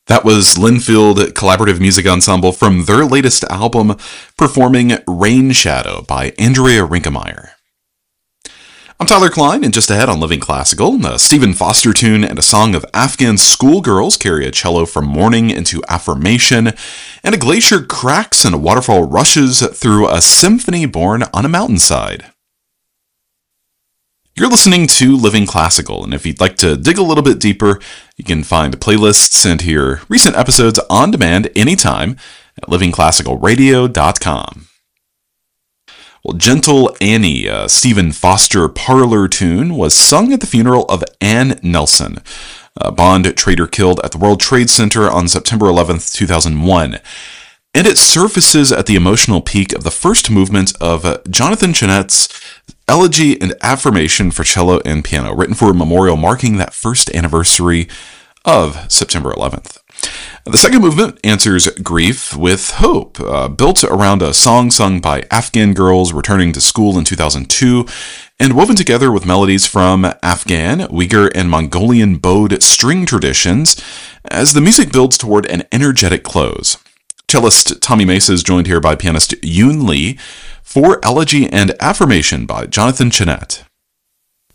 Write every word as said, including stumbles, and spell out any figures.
That was Linfield Collaborative Music Ensemble from their latest album, performing Rain Shadow by Andrea Rinkemeyer. I'm Tyler Klein, and just ahead on Living Classical, a Stephen Foster tune and a song of Afghan schoolgirls carry a cello from mourning into affirmation, and a glacier cracks and a waterfall rushes through a symphony born on a mountainside. You're listening to Living Classical, and if you'd like to dig a little bit deeper, you can find playlists and hear recent episodes on demand anytime at living classical radio dot com. Well, Gentle Annie, a Stephen Foster parlor tune, was sung at the funeral of Ann Nelson, a bond trader killed at the World Trade Center on September eleventh, two thousand one. And it surfaces at the emotional peak of the first movement of Jonathan Chenette's Elegy and Affirmation for Cello and Piano, written for a memorial marking that first anniversary of September eleventh. The second movement answers grief with hope, uh, built around a song sung by Afghan girls returning to school in two thousand two, and woven together with melodies from Afghan, Uyghur, and Mongolian bowed string traditions as the music builds toward an energetic close. Cellist Tommy Mesa is joined here by pianist Yoon Lee for Elegy and Affirmation by Jonathan Chenette.